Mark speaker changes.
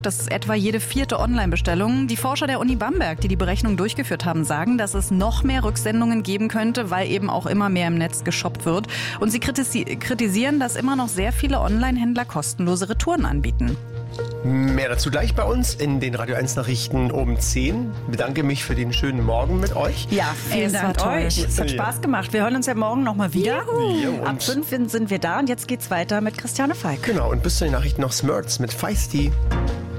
Speaker 1: Das ist etwa jede 4. Online-Bestellung. Die Forscher der Uni Bamberg, die die Berechnung durchgeführt haben, sagen, dass es noch mehr Rücksendungen geben könnte, weil eben auch immer mehr im Netz geshoppt wird. Und sie kritisieren, dass immer noch sehr viele Online-Händler kostenlose Retouren anbieten.
Speaker 2: Mehr dazu gleich bei uns in den Radio 1 Nachrichten um 10. Ich bedanke mich für den schönen Morgen mit euch.
Speaker 3: Ja, vielen Dank euch. Es hat Spaß gemacht. Wir hören uns ja morgen nochmal wieder.
Speaker 2: Ja,
Speaker 3: ab 5 sind wir da und jetzt geht's weiter mit Christiane Falk.
Speaker 2: Genau, und bis zu den Nachrichten noch Smurfs mit Feisty.